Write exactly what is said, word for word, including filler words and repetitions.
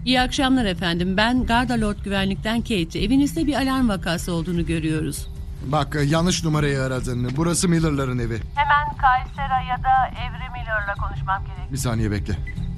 İyi akşamlar efendim. Ben Garda Lord Güvenlik'ten Kate. Evinizde bir alarm vakası olduğunu görüyoruz. Bak yanlış numarayı aradın. Burası Miller'ların evi. Hemen Kaysera ya da Evri Miller'la konuşmam gerek. Bir saniye bekle.